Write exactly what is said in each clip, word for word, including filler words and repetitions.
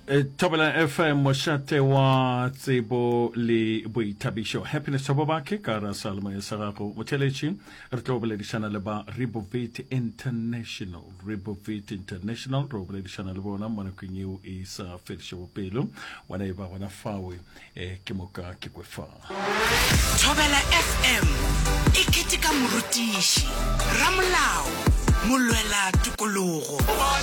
Thobela F M mošate wa tsebo le boithabišo Happiness Thabo Bake ka ra salma ya sagago motheletši re tlo boledišana le ba Ribovate International Ribovate International ro boledišana le bona mo nakong eo e sa fediše bopelo wana e ba bona fawe eh, ke moka ke kwefa Thobela F M e ketika morutiši ramolao molwela tikologo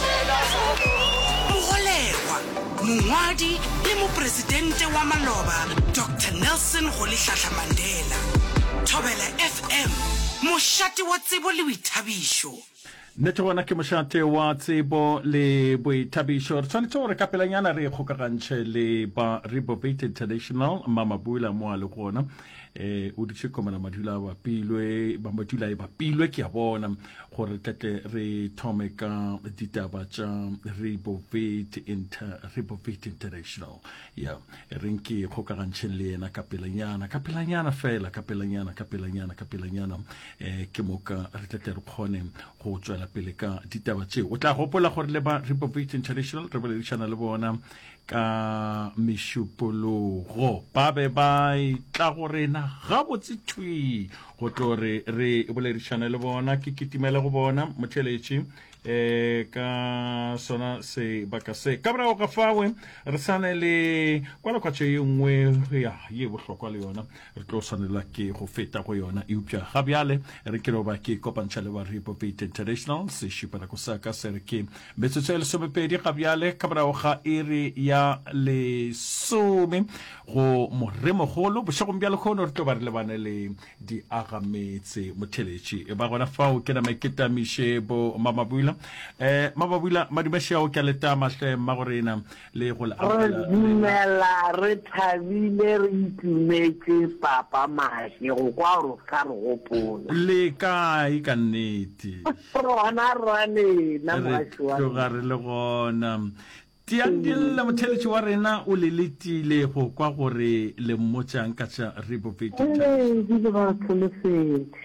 mogolegwa mongwadi le mopresidente wa maloba Doctor Nelson Rolihlahla Mandela. Thobela F M mošate wa tsebo le boithabišo. Nete gona ke mošate wa tsebo le boithabišo re tshwanetse gore ka pelanyana re kgokagantšhe le ba Ribovate International Mama Bula mo a le gona eh o ditse komana madula ba pilwe ba madula e ba pilwe ke a bona gore tlete re thome ka ditaba tša Ribovate Inter Ribovate International ya renki kgokagantšhe le ena ka pelanyana ka pelanyana fela ka pelanyana ka pelanyana ka pelanyana eh ke moka re tlete re kgone go tswela pele ka ditaba tšeo o tla gopola gore le ba Ribovate International re boledišana le bona ka mešupologo ba be ba tla go rena ga botse thwi go tlo re re boledišana le bona ke kitimela go bona motheletši eh ka sona se baka se ka brago ka fawe re sane le kwala kwatše ye nngwe ya ye bohlokwa le yona re tlo sanela ke go feta go yona e upša ga bjale re ke no ba ke kopantšha le ba Ribovate International se šupela go saka se re ke metsotso e lesomepedi ga bjale ka brago ga iri ya lesome go moremogolo bošegong bjale kgono re tlo ba re lebane le di agametse motheletši e ba gona fao ke na maiketamiše bo Mama Bula eh Mama Bula madumešao ke leta mahle magorena le go la dumela re thabile re itumetse papa mahle go kwa ro ka re gopola le kae ka nnete rona rane na mashwa go ga re le gona tiandile motheletši wa rena o le letile go kwa gore le mmotšang ka tša Ribovate eh di ba tsolofetse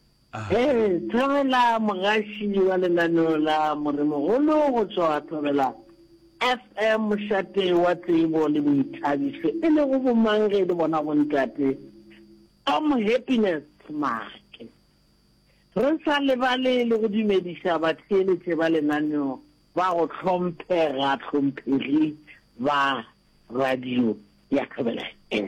eh Thobela mogaši wa lenaneo la moremogolo go tswa Thobela F M mošate wa tsebo le boithabišo e le go bomange le bona go ntate am Happiness Make re sa lebale le go dumediša batheletše ba lenaneo ba go tlhomphega tlhomphegi ba radio ya Thobela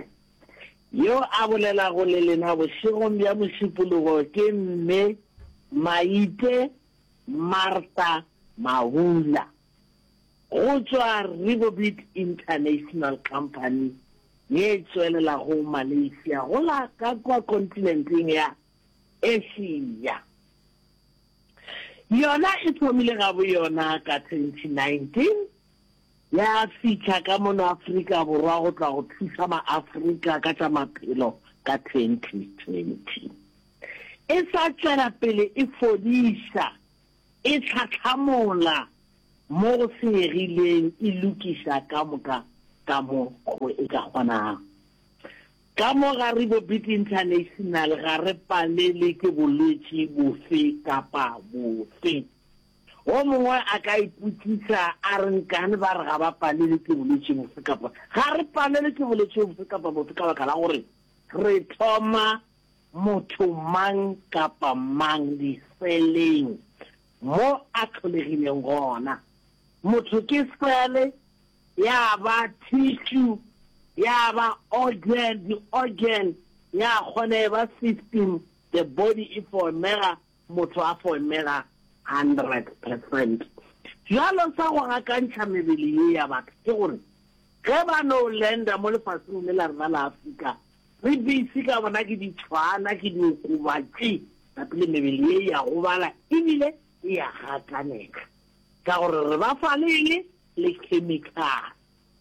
yo a bolela go le lena bošegong bja mošupologo ke mme Maite Martha Mahula go tswa Ribovate International Company ye tswelela go Malaysia go la ka kwa kontinenteng ya Asia yona e thomile ga bo yona ka twenty nineteen ya fitlha ka mono Afrika borwa go tla go thusa ma-Afrika ka tša maphelo ka twenty twenty e sa tšwela pele e fodiša e tlhatlhamola mo go senyegileng e lokiša ka moka ka mo go e ka kgonago ka mo ga Ribovate International ga re palele ke bolwetši bofe kapa bofe o mongwe a ka iputsisa a re nkane ba re ga ba palele ke bolwetši bofe kapa ga re palele ke bolwetši bofe kapa bofe ka baka la gore re thoma motho mang kapa mang diseleng mo a tlholegileng gona motho ke sele ya ba tissue ya ba organ the organ ya kgone ba system the body e formela motho a formela hundred percent jalo sa go gakantšha mebele ye ya batho ke gore ge ba no lenda mo lefaseng le la rena la Afrika re bisi ka bona ke ditshwana ke diokobatši gape le mebele ye ya go bala ebile e ya gakanega ka gore re ba falele le chemical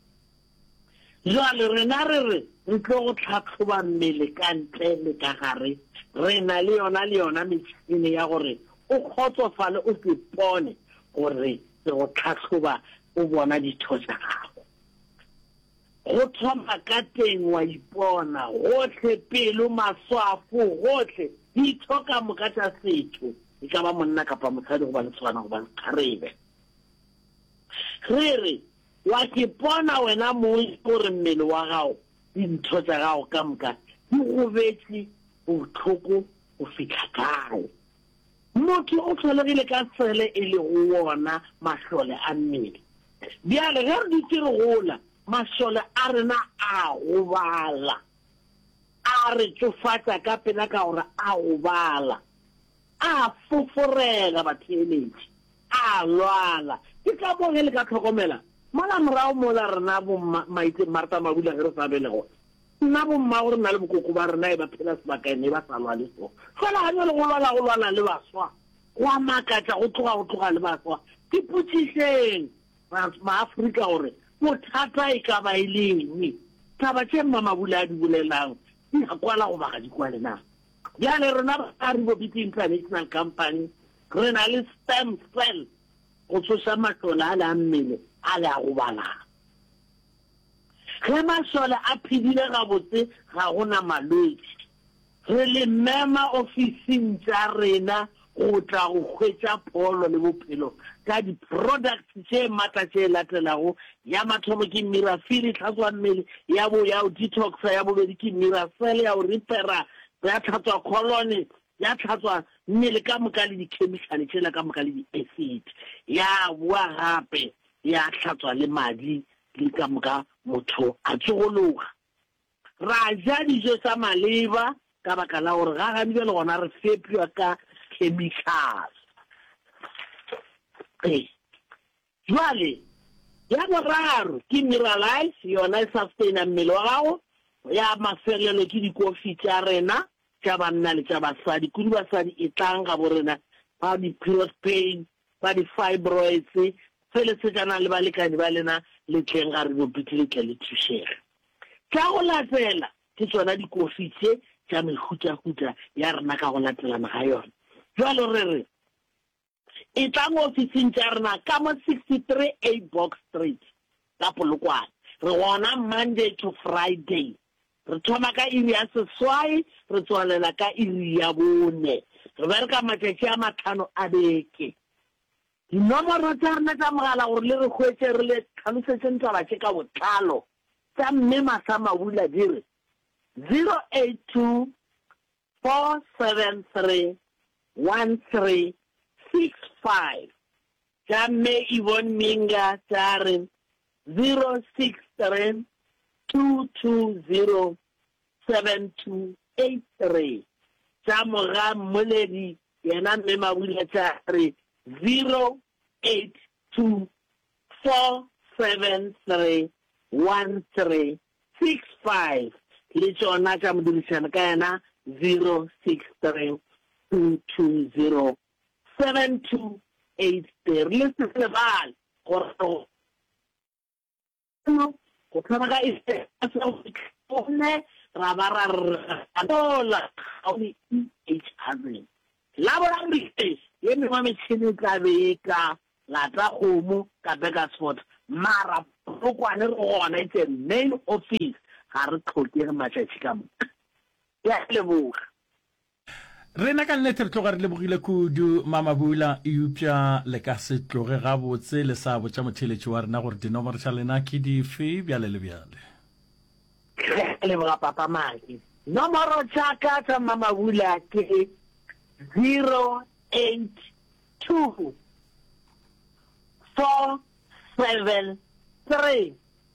jalo rena re re re tlo go tlhatlhoba mmele ka ntle le ka gare re na le yona le yona metšhini ya gore o kgotsofale o se pone gore se go tlhatlhoba o bona ditho tša gago go thoma ka teng wa ipona gotlhe pelo maswafo gotlhe ditho ka moka tša setho e ka ba monna kapa mosadi go ba le tshwana go ba le kgarebe re re wa ke pona wena mo gore mmele wa gago dintho tsa gago ka moka di go betse o tlhoko o fitlha kae motho o tlholegile ka tsele e le go wona mahlole a mmele bjale ge re ditse re gola mašole a rena a go bala a re tsofatsa ka pela ka gore a go bala a foforela batheeletši a lwala ke ka boge le ka tlhokomela mola morago mola rena bo maite Martha Mabula ge re sa belego nna bomma gore na le bokoko ba rena e ba phela sebakaene ba sa lwale so fela ga le go lwala go lwala le baswa wa makatla go tloga go tloga le baswa ke putsiseng maAfrika gore mothata e ka ba ileng taba tse Mama Mabula a di bolelang di a kwala go baga di kwale na bjale rona ba re bo biti international company re na le stem cell go tsosa matlole a la mmele a le a go bala ge masole a phedile gabotse ga gona malwetse re le mema ofising tsa rena go tla go hwetša pholo le bophelo ka di-products tše maatla tše latelago ya mathomo ke Mirafili tlhatswa mmele ya bo ya detoxa ya bobedi ke Miracell ya o repera ya tlhatswa colony ya tlhatswa mmele ka moka le di-chemical tšela ka moka le di-acid ya boa gape ya tlhatswa le madi le ka moka motho a tsogologa ra ja dijo tsa maleba ka baka la gore ga gane le gona re fepiwa ka chemicals eh jwale ya boraro ke Mineralize yona e sustain mmele wa gago ya mafelelo ke dikofi tša rena tša banna le tša basadi kudi basadi e tlang ga borena ba di period pain ba di fibroids se le se jana le balekane ba lena le tleng ga re bo bitile ke le thušega tša go latela ke tsona dikofi tše tša mehutahuta ya rena ka go latelana ga yona jwalo re re e tla mo ofising tša rena ka mo sixty-three A Box Street ka Polokwane re gona Monday to Friday re thoma ka iri ya seswai re tswalela ka iri ya bone re bereka matšatši a matlhano a beke dinomoro tša rena tša mogala gore le re hwetše re le tlhalosetšeng taba tše ka botlalo tša mme Martha Mabula di re zero eight two four seven three one three six five tša mme Yvonne Minga tša re zero six three two two zero seven two eight three tša moga Mmoledi yena mme Mabula tša re zero eight two four seven three one three six five le tšona tša modirišana ka yena zero six three two two zero seven two eight three le se lebale gore go thoma ka one ra ba ra ratola gaone E H R la borangrise ye mengwe metšhini tla beka lata kgomo ka beka sport mara Polokwane re gona it's a main office ga re tlhokege matšatši ka moka ya leboga rena ka nnete re tloga re lebogile kudu Mama Mabula e upša le ka se tloge gabotse le sa botša motheletši wa rena gore dinomoro tša lena ke dife bjale le bjale leboga papa Maki nomoro tša ka tša Mama Mabula ke zero eight two four seven three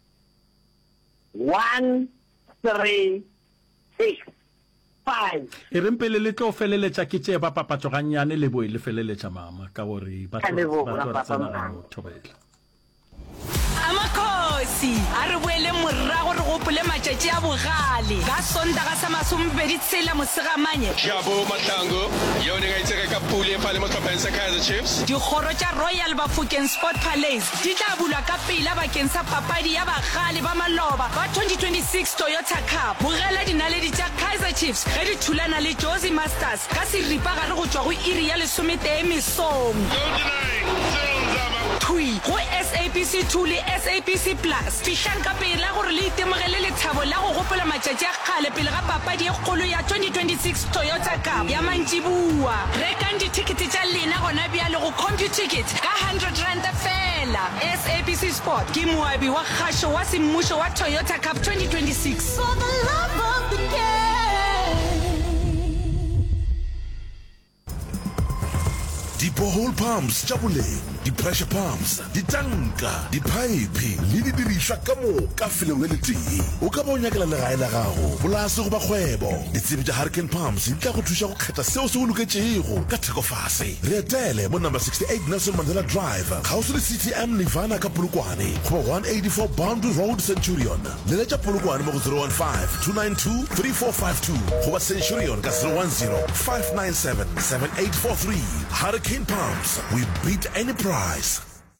one three six five. E reng pele le tlo feleletša ke tše ba papatšoganyane le boi le feleletša mama ka gore ba tlo tsena go thobela amakhosi a re boele morago re gopole matšatši a bogale ka sondaga sa masomepedi tshela mosegamanye Jabo Matango yone ga itsege ka pule e pale mo tlhopheng sa Kaizer Chiefs dikgoro tša Royal Bafokeng Sport Palace di tla bulwa ka pela bakeng sa papadi ya bagale ba maloba ba twenty twenty-six Toyota Cup bogela dinaledi tša Kaizer Chiefs ge di thulana le Josie Masters ka seripagare go tšwa go iri ya lesometee mesong Don't deny, Thui go S A B C two le S A B C Plus. Fihlang ka pele gore le itemogele lethabo la go gopola matšatši a kgale pele ga papadi e kgolo ya twenty twenty-six Toyota Cup ya Mantšibua. Rekang ditikete tša lena gona bjale go CompuTicket ka one hundred rand fela. S A B C Sport ke moabi wa kgašo wa semmušo wa Toyota Cup twenty twenty-six. For the love of the game. Di borehole pumps tša boleng, di pressure pumps, di tanka, di pipe le di dirišwa ka moka felong le letee. O ka ba o nyakela legae la gago, polase goba kgwebo. Ditsebi tša Hurricane Pumps di tla go thuša go kgetha seo se go loketšego ka thekofase. Re etele mo number sixty-eight Nelson Mandela Drive, kgauswi le C T M Nirvana ka Polokwane, goba one eighty-four Boundary Road Centurion. Leletša Polokwane mo go zero one five two nine two three four five two goba Centurion ka zero one zero five nine seven seven eight four three. Hurricane Pumps, we beat any price.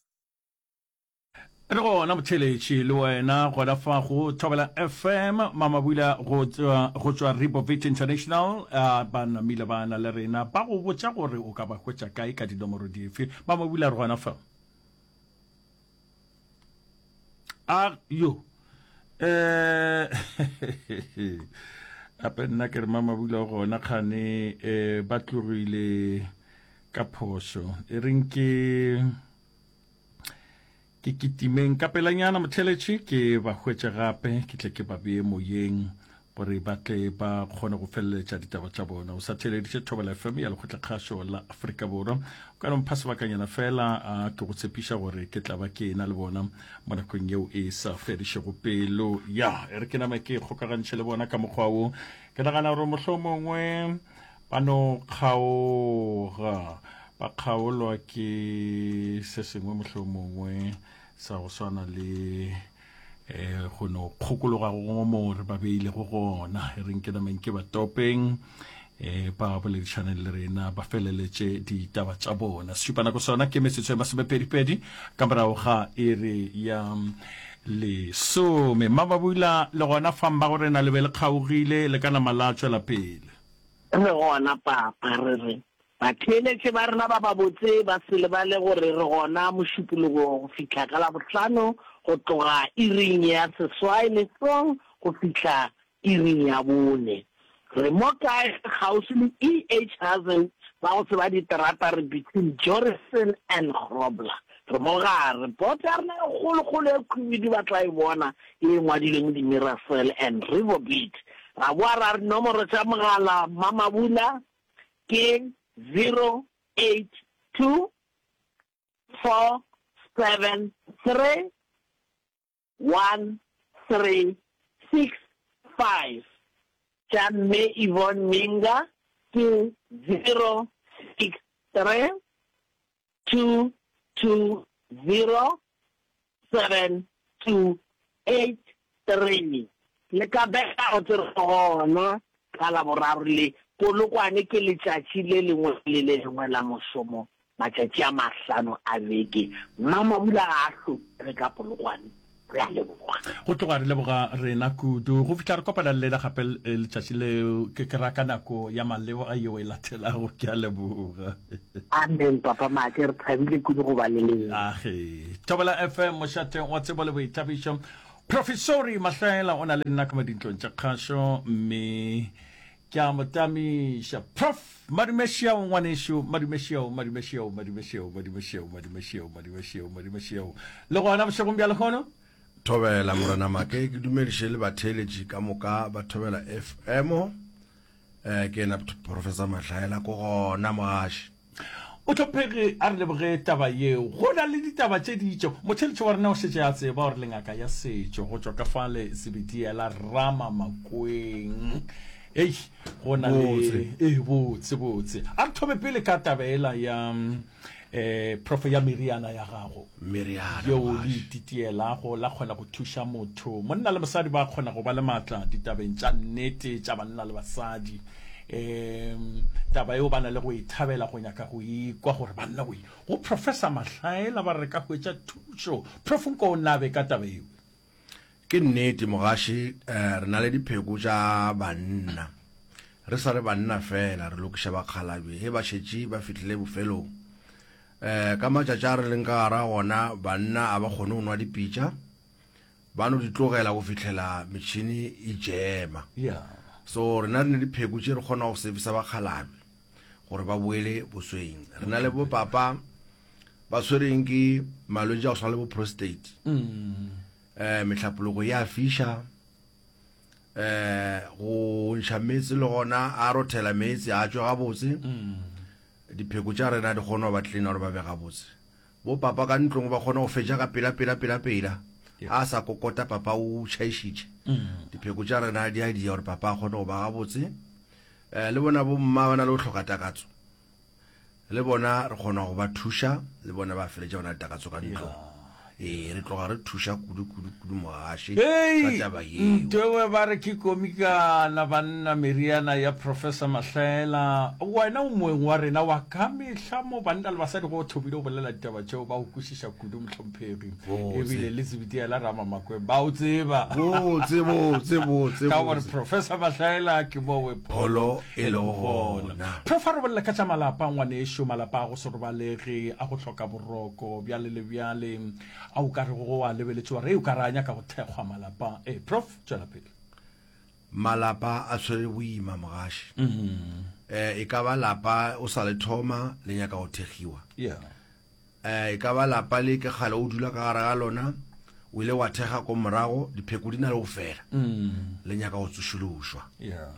Re gona motheletši le wena gona fa go Thobela F M Mamabula go tswa Ribovit International ba namile bana le rena ba go botša gore o ka ba hwetša kae ka dinomoro dife. Mamabula re gona fa a yo eh ape nna ke re Mamabula gona kgane ba tlogile ka phoso e reng ke ke kitimeng ka pelanyana motheletši ke ba hwetša gape ke tle ke ba bee moyeng gore ba tle ba kgone go feleletša ditaba tša bona o sa theleditše Thobela F M ya lekgotla kgašo la Afrika Borwa o ka no mpha sebakanyana fela ke go tshepiša gore ke tla ba ke ena le bona mo nakong yeo e sa fedišego pelo ya e re ke nama ke kgokagantšhe le bona ka mokgwa o ke nagana gore mohlho mongwe ba no kgaoga ba kgaolwa ke se sengwe mohlho mongwe sa go swana le eh go no kgokologa go mo re ba beile go gona e reng ke nameng ke ba topeng eh ba boledišane le rena ba feleletše ditaba tša bona supana go sona ke metsotso e masomepedipedi ka morago ga ere ya lesome Mamabula le gona famba go rena le be le kgaogile le kana malatšwa la pele re gona papa re re batheletše ba rena ba ba botse ba se lebale gore re gona mošupologo go fitlha ka la bohlano go tloga iring ya seswai lesong go fitlha iring ya bone re mo kae kgauswi le E H Hazen ba go tseba diterata re between Jorison and Grobler re mo ga report ya rena kgolokgolo e khumedi ba tla e bona e ngwadileng di Miracle and Riverbeat ra boa ra re nomoro tša mogala Mamabula ke zero eight two four seven three one three six five. Jan Me Yvonne Minga to zero six three two two zero seven two eight three. Le ka beka o tsere gona ka la boraro le Polokwane ke letšatši le lengwe le le lengwe la mošomo matšatši a mahlano a beke Mamabula ga a hlope ka Polokwane re a leboga go tloga re leboga rena kudu go fitlha re kopana le lena gape letšatši leo ke ke raka nako ya malebo a yeo e latelago ke a leboga amen papa maake re thabile kudu go ba le leng age Thobela F M mošateng wa tsebo le boithabišo Professori Mahlaela o na le nna ka madintlong tša kgašo mme ke a motamiša Prof Madumešeo ngwaneso Madumešeo Madumešeo Madumešeo Madumešeo Madumešeo Madumešeo Madumešeo le gona bošegong bja lehono Thobela morana make ke dumediše le batheletši ka moka ba Thobela F M eh ke na Professor Mahlaela ko gona moaši o tlhophege a re leboge taba yeo go na le ditaba tše ditšo motheletši wa rena o šetše a tseba gore lengaka ya setšo go tšwa ka fale sebitiela Rama Makweng ei go na le e botse botse a re thome pele ka tabela ya eh prof ya meriana ya gago meriana yo le titiela go la kgona go thuša motho monna le mosadi ba kgona go ba le matla ditabeng tša nnete tša banna le basadi em taba eo bana le go ithabela go nyaka go ikwa gore banna go go Professor Mahlaela ba re ka hwetša thušo prof nko o nabe ka taba eo ke nnete mogaši re na le dipheko tša banna re sa re banna fela re lokiša bakgalabe he ba šetše ba fitlhile bofelong eh ka matšatša re leng ka gara gona banna a ba kgone go nwa dipitša ba no di tlogela go fitlhela metšhini e jema yeah so re na re ne dipheko tše re kgona go servisa bakgalabi gore ba boele bosweng re na le bo papa ba swereng ke malwetse a go tshwana le bo prostate eh metlhapologo ya fisha eh go ntsha metsi le gona a rothela metsi a tswa gabotse dipheko tša rena di kgona go ba tlina gore ba be gabotse bo papa ka ntlong ba kgona go fetša ka pela pela pela pela a sa kokota papa o tšhaišitše dipheko tša rena di a dia gore papa a kgone go ba gabotse eh le bona bo mma ba na le go tlhoka takatso le bona re kgona go ba thuša le bona ba feletša bona takatso ka ntlong eh re tloga re thuša kudu kudu kudu mogaši ka taba eo ntewe ba re ke komikana banna meriana ya Professor Mahlaela wena o moeng wa rena wa ka mehla mo banna le basadi go thobile go bolela ditaba tšeo ba o kwešiša kudu mohlomphegi ebile le tsebiti la rama makwe ba o tseba botse botse botse ka gore Professor Mahlaela ke mo we pholo e le gona prof re bolela ka tša malapa ngwaneso malapa a go sorobalege a go hloka boroko bjale le bjale a o ka re go a lebeletšwa re o ka ranya ka go thekgwa malapa eh prof tšwela pele malapa a tshwere boima mogaši eh e ka ba lapa o sa le thoma le nyaka go thegiwa yeah eh e ka ba lapa le ke kgale o dula ka gare ga lona o ile wa thega ko morago dipheko di na le go fela le nyaka go tsošološwa yeah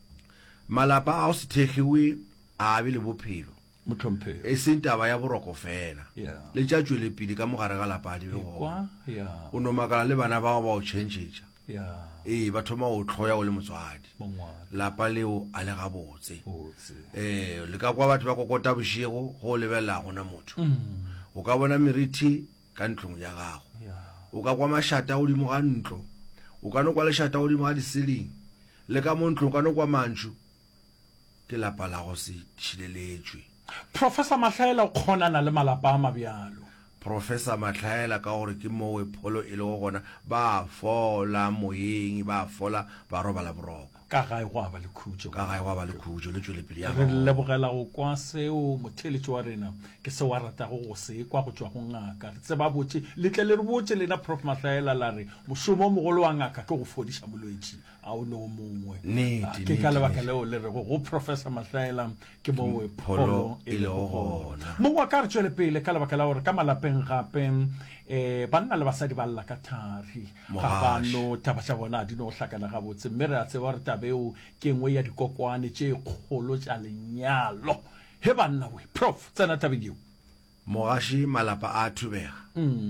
malapa a o se thegiwe a be le bophelo motlhomphegi e seng taba ya boroko fela yeah le tša tšwelepele ka mogare ga lapa di be go kwa yeah o no makala le bana bao ba o tšhentšhetša yeah ee ba thoma go tlhoya o le motswadi mongwana lapa leo a le gabotse botse eh le ka kwa batho ba kokota bošego go lebelela gona motho o ka bona meriti ka ntlong ya gago yeah o ka kwa mašata o dimo ga ntlo o ka no kwa lešata o dimo ga diseling le ka mo ntlong o ka no kwa mantšu ke lapa la go se tšhileletswe Professor Mahlaela o kgonana le malapa a mabjalo Professor Mahlaela ka gore ke mo we pholo e le go gona ba fola moyeng ba fola ba robala boroko ka gae go aba le khutšo ka gae wa ba le khutšo le tšwelepele ya re lebogela go kwa seo motheletši wa rena ke se wa ratago go se kwa go tšwa go ngaka re tseba botse letle le re botse lena Prof Mahlaela la re mošomo mogolo wa ngaka ke go fodiša molwetši a o le o mongwe Nnete, ke ka nnete, lebaka leo le re go go Professor Mahlaela ke mo we pholo e le go gona gona. mongwe a ka re tšwele pele ka lebaka la gore ka malapeng gape eh banna le basadi ba lla ka thari ga ba no taba tša bona di no hlakana gabotse mme re a tseba gore tabeo ke engwe ya dikokwane tše kgolo tša lenyalo he banna we Prof tsena tabeng mogaši malapa a thubega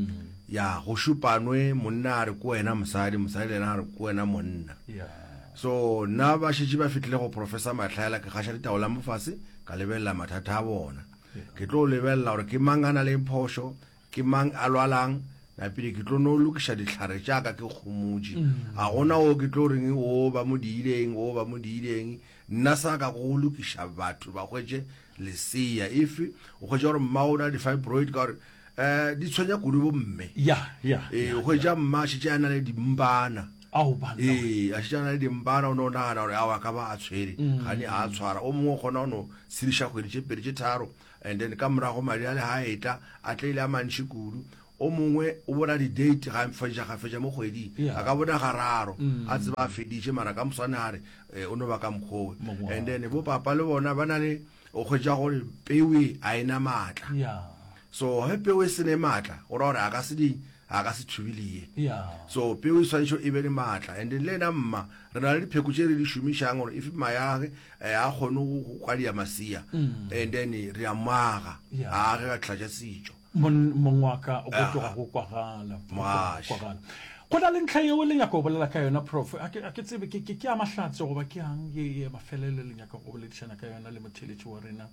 ya go šupanwe monna a re ko wena mosadi mosadi lena a re ko wena monna yeah so nna ba šetše ba fitlhile go Professor Mahlaela ke kgaša ditaola mofase ka lebelela mathata a bona ke tlo lebelela gore ke mang a na le phošo ke mang a lwalang na pele ke tlo no lokiša ditlhare jaaka ke kgomotse a gona o ke tlo reng o ba mo diileng o ba mo diileng nna sa ka go lokiša batho ba hwetše lesia if o hwetša gore mma o na di-fibroid ka gore um di tshwenya kudu bo mme yeah yeah ee o hwetša mma a šetše a na le dimpana au banna ee a šetše a na le dimpana o ne o nagana gore awa ka ba a tshwere gane a tshwara o mongwe o kgona o no sediša kgwedi tše pedi tše tharo and then ka morago madi a le ga etla a tlaile a mantšhi kudu o mongwe o bona di-date ga fetša ga fetša mo kgweding Yeah. a ka bona gararo a tseba a feditše mara ka moswane gare o no ba ka mokgowe Mongwe. and then bo papa le bona ba na le o kgwetša gore pewe a ena maatla yeah so ge peo e sene maatla go ra gore a ka se di a ka se thubilee yeah so peo e swanetše e be le maatla and then le ena mma re na le dipheko tše re di šomišang gore if mayage a kgone go kwadia masia and then re a moaga Yeah. a ge ka tlhatša setšo mon mongwaka o go tloga go kwagala Mogaši. kwagala go na le ntlha yeo le nyaka go bolela ka yona Prof a ke a ke tsebe ke ke ke a mahlatse goba ke ang ye ye mafelele le nyaka go boledišana ka yona le motheletši wa rena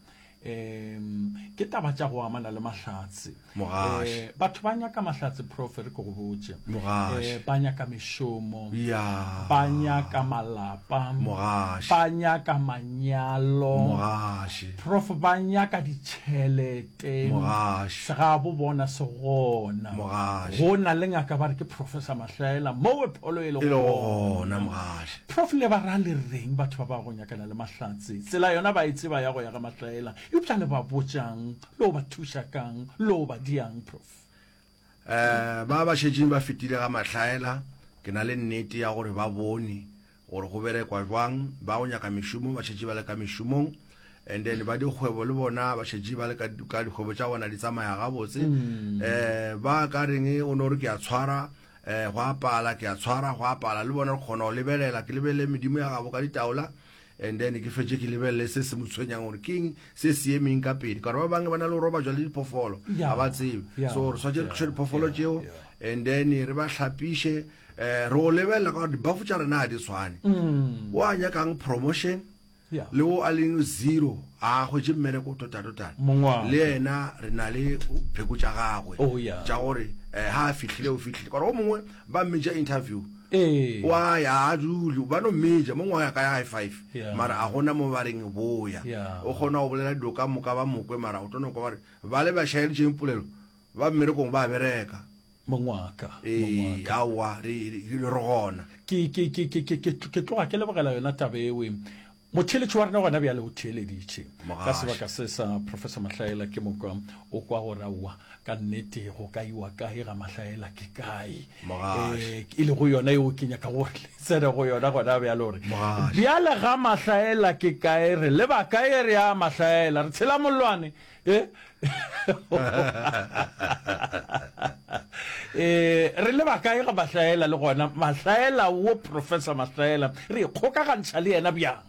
um ke taba tša go amana le mahlatse Mogaši. Eh, batho ba nyaka mahlatse Prof re ke go botse Mogaši. Eh, ba nyaka mešomo ya ba nyaka malapa Mogaši. ba nyaka manyalo mogaši Prof ba nyaka ditšhelete Mogaši. se ga bo bona se gona Mogaši. go na le ngaka ba re ke Professor Mahlaela mo we pholo e le e le gona. gona mogaši Prof le ba ra le reng batho ba ba go nyakana le mahlatse tsela yona ba e tseba ya go ya ga Mahlaela eupša le ba botšang le o ba thuša kang le o ba diang prof eh ba ba šetšeng ba fetile ga mahlaela ke na le nnete ya gore ba bone gore go berekwa jwang ba go nyaka mešomo ba šetše ba le ka mešomong and then ba dikgwebo le bona ba šetše ba le ka dikgwebo tša bona di tsamaya gabotse eh ba ka reng o no re ke a tshwara eh go apala ke a tshwara go apala le bona re kgona go lebelela ke lebelele medimo ya gabo ka ditaola and then ke fetse ke lebelele se se motshwenyang gore king se se emeng ka pedi ka re ba bangwe ba na le roba jwa le diphoofolo ga ba tsebe so re swatse re diphoofolo tšeo and then re ba hlapiše eh re go lebelela ka gore dibafo tša rena ga di tshwane o a nyakang promotion le o a leng zero a hwetše mmereko tota-totane le yena re na le pheko tša gagwe tša gore ha a fihlile o fihlile kore o mongwe ba mmeja interview wa ya a dule ba no mmeja mongwe wa ya ka ya high five mara a gona mo ba reng boya o kgona go bolela dilo ka moka ba mokwe mara o tono kwa bare ba le ba shaeletšeng polelo ba mmerekong ba bereka mongwaka eh awa re re gona ke ke ke ke ke tloga ke lebogela yona tabewe motheletši wa rena gona bjale o theeleditše ka sebaka se sa professor Mahlaela ke mokwa o kwa gore aowa ka nnete go ka iwa kae ga Mahlaela ke kae e le go yona eo ke nyaka gore lesere go yona gona bjale gore bjale ga Mahlaela ke kae re leba kae re ya Mahlaela re tshela mollwane eh eh re leba kae ga Mahlaela le gona Mahlaela wo professor Mahlaela re kgokagantšha le yena bjang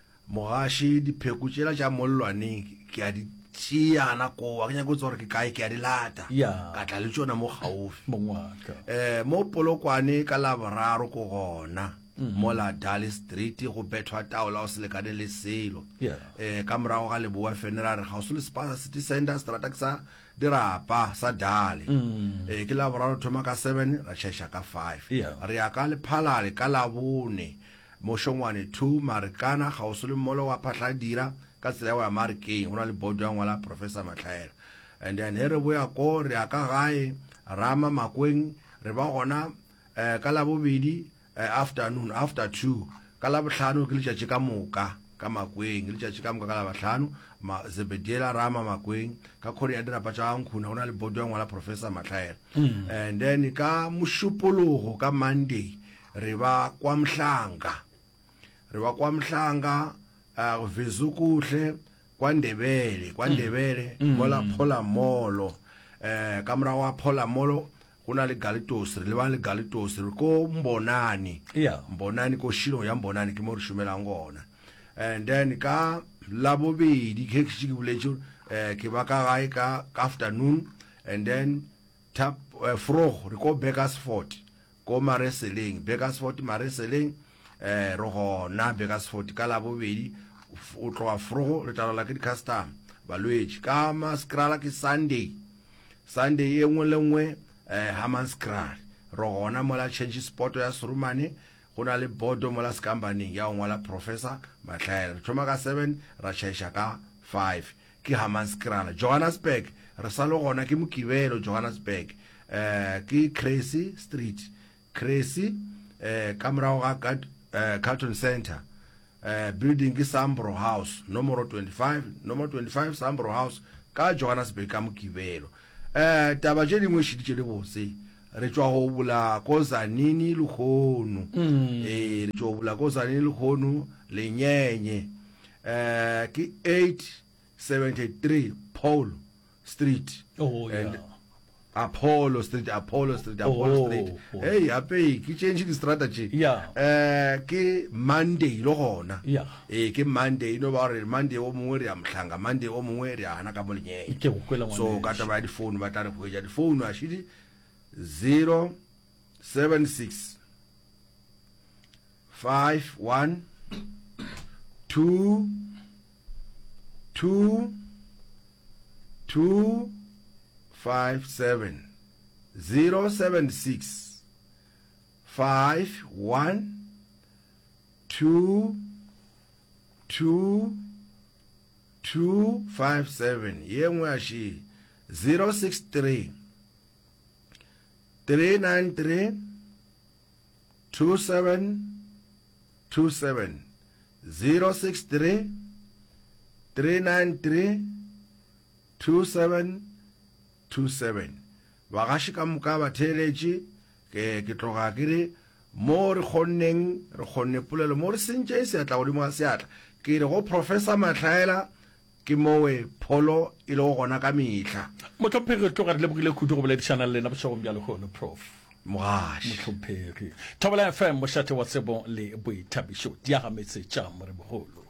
mogaši dipheko tšela tša mollwaneng ke a di tšeana kowa ke nyaka go tsa gore ke kae ke a di lata ka tla le tšona mo gaufi um mo polokwane ka laboraro ko gona mo la Dali Street go bethwa taola o se lekane le selo um ka morago ga leboa funeral house le Spasa City Center strata sa dirapa sa Dali um ke laboraro thoma ka seven ra tšhešha ka five re ya ka lephalale ka labone moshongwane two Marikana ga o se le molo wa phahla dira ka tsela ya Marikeng ona le bodo ya ngwala professor Mahlaela and then here we are go re aka gae Rama Makweng re ba gona eh ka la bobedi afternoon after two ka la bohlano ke letšatši ka moka ka Makweng le letšatši ka moka ka la bohlano ma Zebediela Rama Makweng ka khori ya dirapa tša nkuna ona le bodo ya ngwala professor Mahlaela and then ka mošupologo ka Monday re ba kwa Mhlanga re wa kwa Mhlanga uh, Vizukuhle kwa Ndebele kwa Ndebele mm. mola Phola Molo eh kamera wa Phola Molo kuna le Galitos re le ba le Galitos re ko Mbonani yeah Mbonani ko shilo ya Mbonani ke mo re shumela ngona and then ka labobedi ke ke buletšo eh ke ba ka gae ka afternoon and then tap uh, fro re ko Bakersford ko Mareseleng Bakersford Mareseleng eh ro gona Bakersford ka la bobedi o tloa frogo le tala la ke custom balwetši ka maskrala ke Sunday Sunday e nngwe le nngwe eh Hammanskraal ro gona mola change sport ya Surumane go na le bodo mola Skambani ya ngwala professor Mahlaela thoma ka seven ra tšhešha ka five ke Hammanskraal Johannesburg re sa le gona ke Mokibelo Johannesburg eh ke Crazy Street Crazy eh kamera ga Uh, Carlton Center uh, building ke Sambro House numero twenty-five numero twenty-five Sambro House ka Johannesburg ka Mokibelo eh taba je dingwe shitše le bose re tswa go bula ko Zanini Lekgono eh re tswa go bula ko Zanini Lekgono le nyenye eh ke eight seventy-three Paul Street oh and, yeah Apollo Street, Apollo Street, Apollo oh, Street. Oh. Hey, ape ki change the strategy. Yeah. Eh ke Monday lo gona. Yeah. Eh ke Monday no ba re Monday o mongwe re ya Mhlanga, Monday o mongwe re ana ka molenye. Ke go kwela ngwana. So ka taba di phone ba tla re go ja di phone a shidi zero seven six five one two two two five seven zero seven six five one two two two five seven yengwe shi zero six three three nine three two seven two seven zero six three three nine three two seven two seven ba gashi ka moka ba theletše ke ke tloga ke re mo re khonneng re khonne pulelo mo re sentše se atla godimo ga seatla ke re go Professor Mahlaela ke mowe pholo e le go gona ka mehla motlhophegi tloga re lebogile kudu go boledišana le lena bosegong bja legono prof mogaši motlhophegi Thobela F M mošate wa tsebo le boithabišo diagametse tša moremogolo